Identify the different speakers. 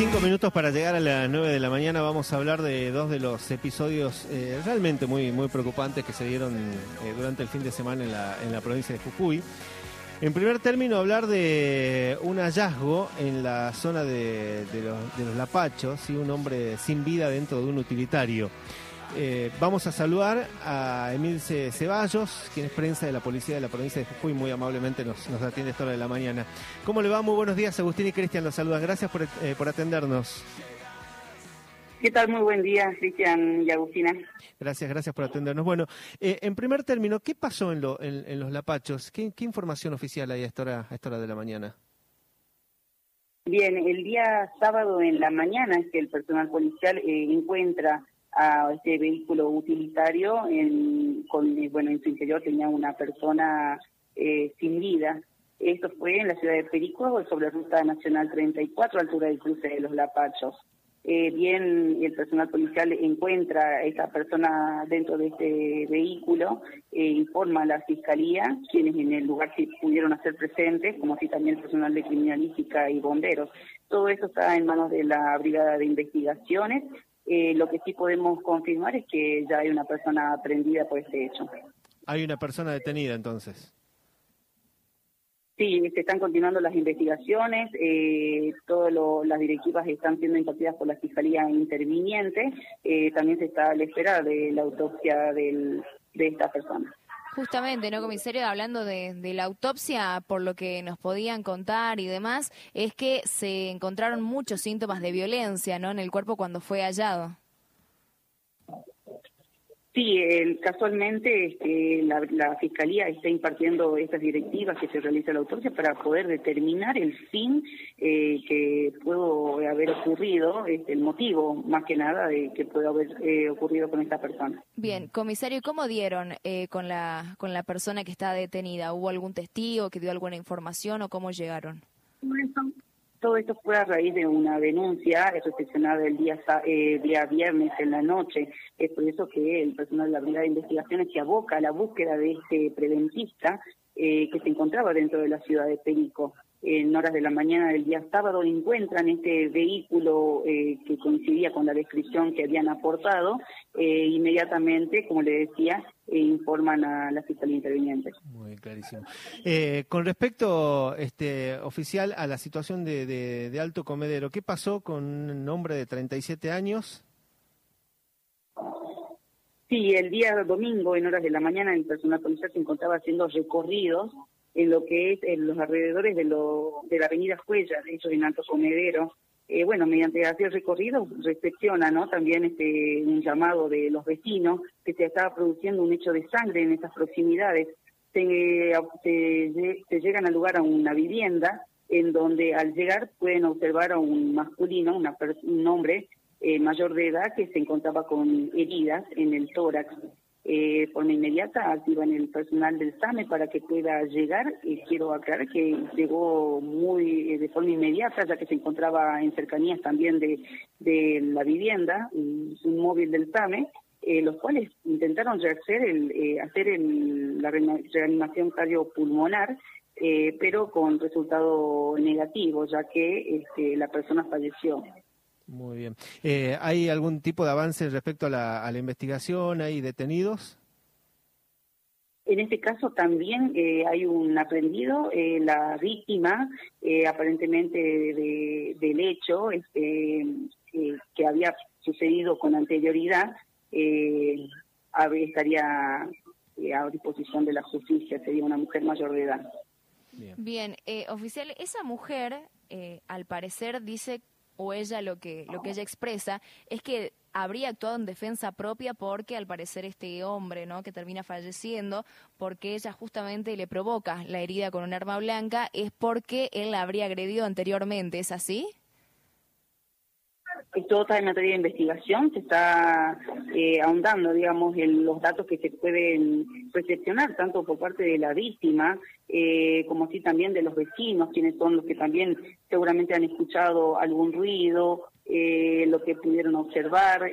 Speaker 1: 5 minutos para llegar a las 9 de la mañana. Vamos a hablar de dos de los episodios realmente muy preocupantes que se dieron durante el fin de semana en la provincia de Jujuy. En primer término, hablar de un hallazgo en la zona de los Lapachos, ¿sí? Un hombre sin vida dentro de un utilitario. Vamos a saludar a Emilce Ceballos, quien es prensa de la policía de la provincia de Jujuy, muy amablemente nos atiende a esta hora de la mañana. ¿Cómo le va? Muy buenos días, Agustín y Cristian los saludan. Gracias por atendernos.
Speaker 2: ¿Qué tal? Muy buen día, Cristian y Agustina.
Speaker 1: Gracias por atendernos. Bueno, en primer término, ¿qué pasó en los Lapachos? ¿Qué información oficial hay a esta hora de la mañana?
Speaker 2: Bien, el día sábado en la mañana es que el personal policial encuentra a este vehículo utilitario, en su interior tenía una persona sin vida. Esto fue en la ciudad de Perico, sobre Ruta Nacional 34, altura del cruce de los Lapachos. El personal policial encuentra a esta persona dentro de este vehículo, informa a la Fiscalía, quienes en el lugar sí pudieron hacer presentes, como así también el personal de criminalística y bomberos. Todo eso está en manos de la Brigada de Investigaciones. Lo que sí podemos confirmar es que ya hay una persona prendida por este hecho.
Speaker 1: ¿Hay una persona detenida entonces?
Speaker 2: Sí, se están continuando las investigaciones, las directivas están siendo impartidas por la Fiscalía Interviniente, también se está a la espera de la autopsia de esta persona.
Speaker 3: Justamente, ¿no, comisario? Hablando de la autopsia, por lo que nos podían contar y demás, es que se encontraron muchos síntomas de violencia, ¿no?, en el cuerpo cuando fue hallado.
Speaker 2: Sí, casualmente la Fiscalía está impartiendo estas directivas que se realiza la autopsia para poder determinar el fin que pudo haber ocurrido, el motivo más que nada de que pudo haber ocurrido con esta persona.
Speaker 3: Bien, comisario, ¿cómo dieron con la persona que está detenida? ¿Hubo algún testigo que dio alguna información o cómo llegaron?
Speaker 2: Todo esto fue a raíz de una denuncia recepcionada el día viernes en la noche. Es por eso que el personal de la Brigada de Investigaciones se aboca a la búsqueda de este preventista que se encontraba dentro de la ciudad de Perico. En horas de la mañana del día sábado encuentran este vehículo que coincidía con la descripción que habían aportado. Inmediatamente, como le decía, informan a la Fiscalía Interviniente.
Speaker 1: Muy clarísimo. Con respecto, oficial, a la situación de Alto Comedero, ¿qué pasó con un hombre de 37 años?
Speaker 2: Sí, el día domingo, en horas de la mañana, el personal policial se encontraba haciendo recorridos en lo que es en los alrededores de la avenida Cuellar, eso en Alto Comedero. Mediante hacer recorrido, recepciona, ¿no?, también un llamado de los vecinos que se estaba produciendo un hecho de sangre en estas proximidades. Se llegan al lugar a una vivienda en donde al llegar pueden observar a un masculino, un hombre mayor de edad que se encontraba con heridas en el tórax. Forma inmediata activan el personal del SAME para que pueda llegar. Quiero aclarar que llegó de forma inmediata, ya que se encontraba en cercanías también de la vivienda, un móvil del SAME, los cuales intentaron hacer la reanimación cardiopulmonar, pero con resultado negativo, ya que la persona falleció.
Speaker 1: Muy bien. ¿Hay algún tipo de avance respecto a la investigación? ¿Hay detenidos?
Speaker 2: En este caso también hay un aprendido. La víctima, aparentemente del hecho que había sucedido con anterioridad, estaría a disposición de la justicia. Sería una mujer mayor de edad.
Speaker 3: Bien, oficial, esa mujer, al parecer, dice, o ella lo que ella expresa es que habría actuado en defensa propia porque al parecer este hombre, ¿no?, que termina falleciendo porque ella justamente le provoca la herida con un arma blanca, es porque él la habría agredido anteriormente. ¿Es así?
Speaker 2: Todo está en materia de investigación, se está ahondando, digamos, en los datos que se pueden recepcionar, tanto por parte de la víctima, como así también de los vecinos, quienes son los que también seguramente han escuchado algún ruido, lo que pudieron observar.